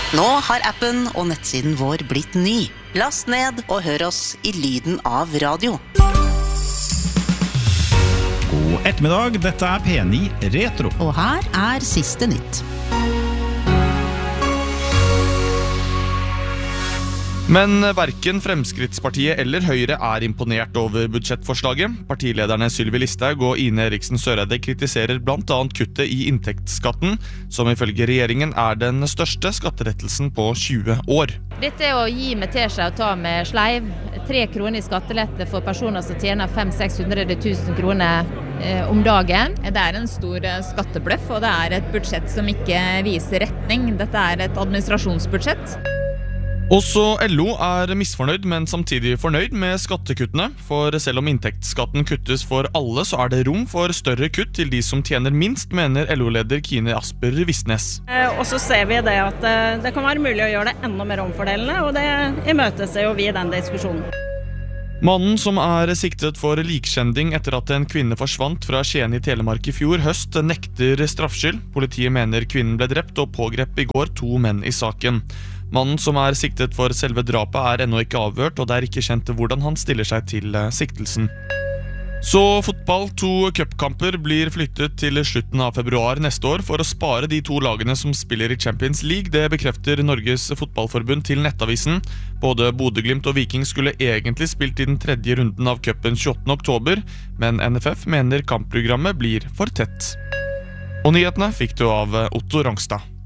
Nå har appen og nettsiden vår blitt ny. Last ned og hør oss i lyden av radio. God ettermiddag, dette er P9 Retro. Og her er siste nytt. Men hverken Fremskrittspartiet eller Høyre er imponert over budsjettforslaget. Partilederne Sylvi Listhaug og Ine Eriksen Søreide kritiserer blant annet kuttet i inntektsskatten, som ifølge regjeringen er den største skatterettelsen på 20 år. Dette å gi med teskje og ta med sleiv, 3 kroner i skattelette for personer som tjener 500 000-600 000 kroner om dagen. Det er en stor skattebløff, og det er et budsjett som ikke viser retning. Dette er et administrasjonsbudsjett. Også LO er misfornøyd, men samtidig fornøyd med skattekuttene. For selv om inntektsskatten kuttes for alle, så er det rom for større kutt til de som tjener minst, mener LO-leder Kine Asper Visnes. Og så ser vi det at det kan være mulig å gjøre det enda mer omfordelende, og det imøteser jo vi den diskusjonen. Mannen som er siktet for likkjending etter at en kvinne forsvant fra Skien i Telemark i fjor høst, nekter straffskyld. Politiet mener kvinnen ble drept og pågrep i går 2 menn i saken. Mannen som er siktet for selve drapet er ennå ikke avhørt, og det er ikke kjent hvordan han stiller seg til siktelsen. Så fotball, 2 cupkamper blir flyttet til slutten av februar neste år for å spare de 2 lagene som spiller i Champions League. Det bekrefter Norges fotballforbund til Nettavisen. Både Bodø Glimt og Viking skulle egentlig spilt i den 3. runden av cupen 28. oktober, men NFF mener kampprogrammet blir for tett. Og nyhetene fikk du av Otto Rangstad.